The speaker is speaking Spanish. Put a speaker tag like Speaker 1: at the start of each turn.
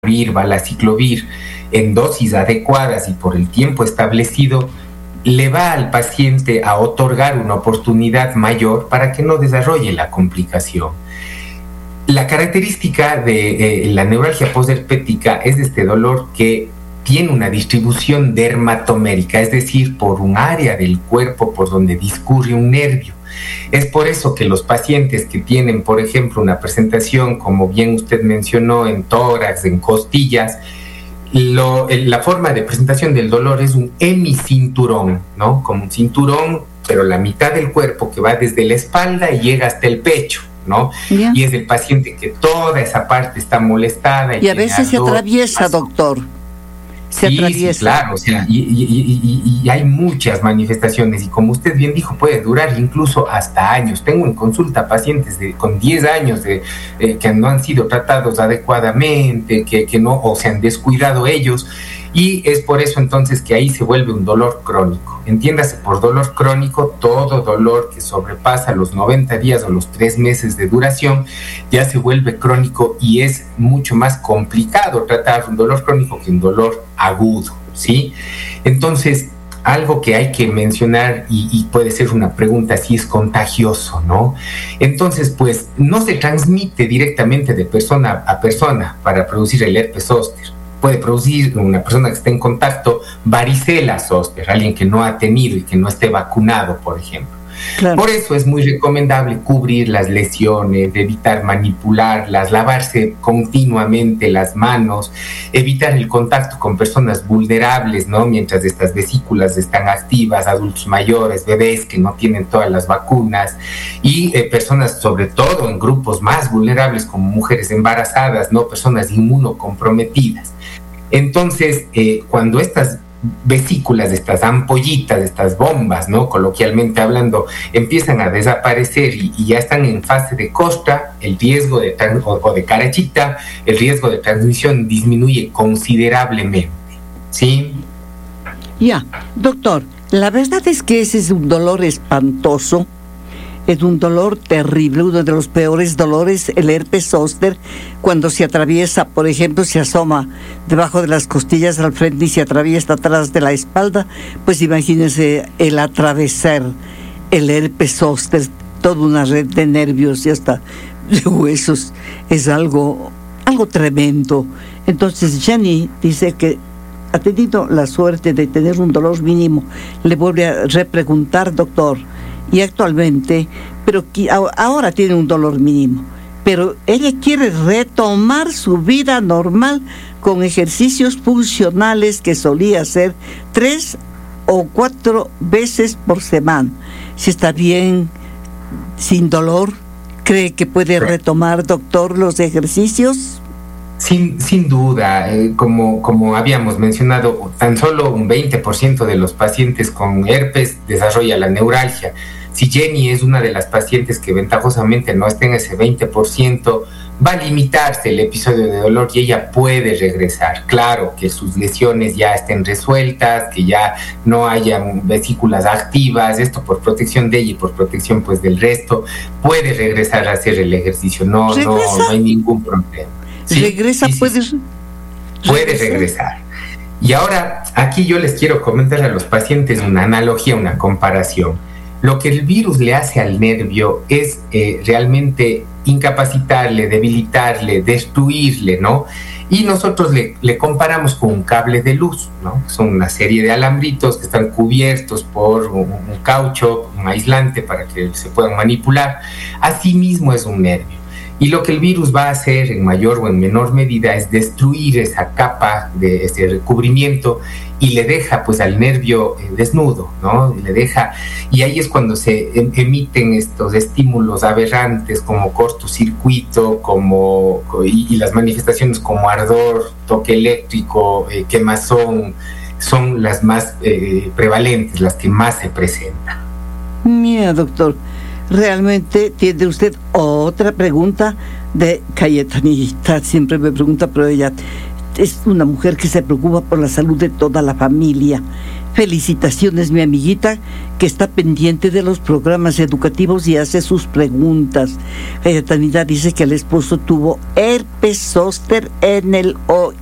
Speaker 1: valaciclovir en dosis adecuadas y por el tiempo establecido, le va al paciente a otorgar una oportunidad mayor para que no desarrolle la complicación. La característica de la neuralgia posherpética es este dolor que tiene una distribución dermatomérica, es decir, por un área del cuerpo por donde discurre un nervio. Es por eso que los pacientes que tienen, por ejemplo, una presentación, como bien usted mencionó, en tórax, en costillas, la forma de presentación del dolor es un hemicinturón, ¿no? Como un cinturón, pero la mitad del cuerpo que va desde la espalda y llega hasta el pecho, ¿no?
Speaker 2: Bien.
Speaker 1: Y es el paciente que toda esa parte está molestada.
Speaker 2: Y a veces se atraviesa, doctor. Se atraviesa.
Speaker 1: Sí, claro, o sea, y hay muchas manifestaciones y como usted bien dijo, puede durar incluso hasta años. Tengo en consulta pacientes con 10 años que no han sido tratados adecuadamente, que no, o se han descuidado ellos, y es por eso entonces que ahí se vuelve un dolor crónico. Entiéndase por dolor crónico todo dolor que sobrepasa los 90 días o los 3 meses de duración, ya se vuelve crónico y es mucho más complicado tratar un dolor crónico que un dolor agudo, ¿sí? Entonces, algo que hay que mencionar y puede ser una pregunta si es contagioso, ¿no? Entonces, pues, no se transmite directamente de persona a persona para producir el herpes zóster. Puede producir una persona que esté en contacto varicela zóster, alguien que no ha tenido y que no esté vacunado, por ejemplo.
Speaker 2: Claro.
Speaker 1: Por eso es muy recomendable cubrir las lesiones, evitar manipularlas, lavarse continuamente las manos, evitar el contacto con personas vulnerables, ¿no? Mientras estas vesículas están activas, adultos mayores, bebés que no tienen todas las vacunas y personas sobre todo en grupos más vulnerables como mujeres embarazadas, ¿no? Personas inmunocomprometidas. Entonces, cuando estas vesículas, estas ampollitas, estas bombas, ¿no? Coloquialmente hablando, empiezan a desaparecer y ya están en fase de costra, el riesgo de o de carachita, el riesgo de transmisión disminuye considerablemente, ¿sí?
Speaker 2: Ya, doctor, la verdad es que ese es un dolor espantoso. Es un dolor terrible, uno de los peores dolores, el herpes zóster, cuando se atraviesa, por ejemplo, se asoma debajo de las costillas al frente y se atraviesa atrás de la espalda, pues imagínense el atravesar el herpes zóster, toda una red de nervios y hasta de huesos, es algo tremendo. Entonces Jenny dice que ha tenido la suerte de tener un dolor mínimo. Le vuelve a repreguntar, doctor, y actualmente, pero ahora tiene un dolor mínimo, pero ella quiere retomar su vida normal con ejercicios funcionales que solía hacer 3 o 4 veces por semana. Si está bien, sin dolor, ¿cree que puede retomar, doctor, los ejercicios?
Speaker 1: Sin duda, como habíamos mencionado, tan solo un 20% de los pacientes con herpes desarrolla la neuralgia. Si Jenny es una de las pacientes que ventajosamente no está en ese 20%, va a limitarse el episodio de dolor y ella puede regresar. Claro, que sus lesiones ya estén resueltas, que ya no hayan vesículas activas, esto por protección de ella y por protección pues del resto, puede regresar a hacer el ejercicio, no hay ningún problema. ¿Sí?
Speaker 2: ¿Regresa?
Speaker 1: Sí, puede regresar. Y ahora, aquí yo les quiero comentar a los pacientes una analogía, una comparación. Lo que el virus le hace al nervio es realmente incapacitarle, debilitarle, destruirle, ¿no? Y nosotros le comparamos con un cable de luz, ¿no? Son una serie de alambritos que están cubiertos por un caucho, un aislante para que se puedan manipular. Asimismo es un nervio. Y lo que el virus va a hacer en mayor o en menor medida es destruir esa capa de ese recubrimiento y le deja pues al nervio desnudo, ¿no? Y ahí es cuando se emiten estos estímulos aberrantes como cortocircuito, y las manifestaciones como ardor, toque eléctrico, quemazón, son las más prevalentes, las que más se presentan.
Speaker 2: Mira, doctor, realmente tiene usted otra pregunta de Cayetanita, siempre me pregunta, pero ella es una mujer que se preocupa por la salud de toda la familia. Felicitaciones, mi amiguita, que está pendiente de los programas educativos y hace sus preguntas. Tanita dice que el esposo tuvo herpes zóster en el oído.